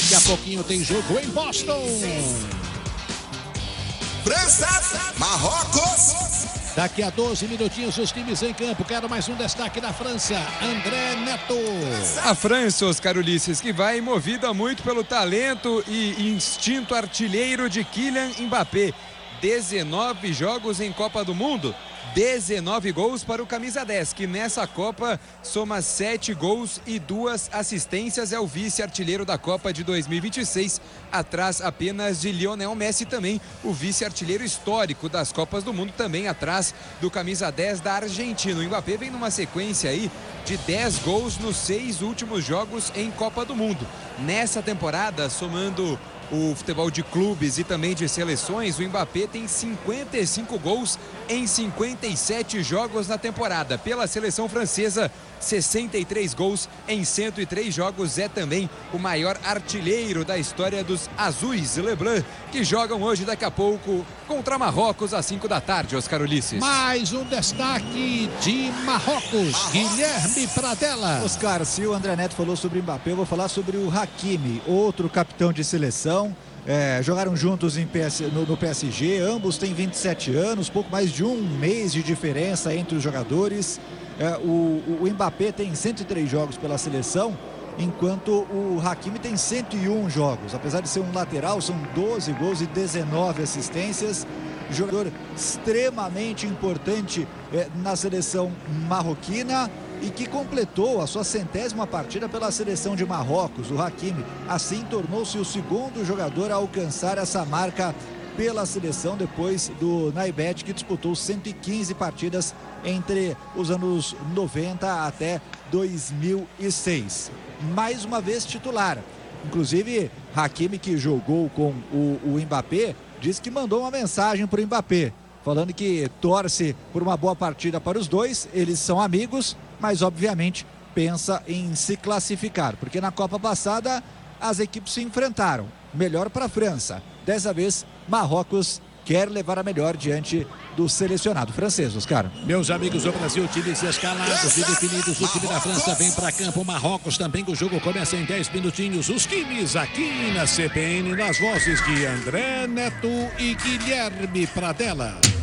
Daqui a pouquinho tem jogo em Boston. França, Marrocos. Daqui a 12 minutinhos os times em campo. Quero mais um destaque da França. André Neto. A França, Oscar Ulisses, que vai movida muito pelo talento e instinto artilheiro de Kylian Mbappé. 19 jogos em Copa do Mundo, 19 gols para o camisa 10, que nessa Copa soma 7 gols e 2 assistências. É o vice-artilheiro da Copa de 2026, atrás apenas de Lionel Messi, também o vice-artilheiro histórico das Copas do Mundo, também atrás do camisa 10 da Argentina. O Mbappé vem numa sequência aí de 10 gols nos 6 últimos jogos em Copa do Mundo. Nessa temporada, somando o futebol de clubes e também de seleções, o Mbappé tem 55 gols em 57 jogos na temporada. Pela seleção francesa, 63 gols em 103 jogos. É também o maior artilheiro da história dos azuis Leblanc, que jogam hoje, daqui a pouco, contra Marrocos às 5 da tarde, Oscar Ulisses. Mais um destaque de Marrocos, Guilherme Pradella. Oscar, se o André Neto falou sobre Mbappé, eu vou falar sobre o Hakimi, outro capitão de seleção. Jogaram juntos no PSG, ambos têm 27 anos, pouco mais de um mês de diferença entre os jogadores. O Mbappé tem 103 jogos pela seleção, enquanto o Hakimi tem 101 jogos. Apesar de ser um lateral, são 12 gols e 19 assistências. Jogador extremamente importante na seleção marroquina e que completou a sua 100ª partida pela seleção de Marrocos. O Hakimi, assim, tornou-se o segundo jogador a alcançar essa marca pela seleção, depois do Naibet, que disputou 115 partidas entre os anos 90 até 2006. Mais uma vez titular. Inclusive, Hakimi, que jogou com o Mbappé, disse que mandou uma mensagem para o Mbappé, falando que torce por uma boa partida para os dois. Eles são amigos, mas obviamente pensa em se classificar, porque na Copa passada as equipes se enfrentaram. Melhor para a França. Dessa vez, Marrocos quer levar a melhor diante do selecionado francês, Oscar. Meus amigos do Brasil, times escalados e definidos. O time da França vem para campo. Marrocos também, que o jogo começa em 10 minutinhos. Os times aqui na CBN, nas vozes de André Neto e Guilherme Pradella.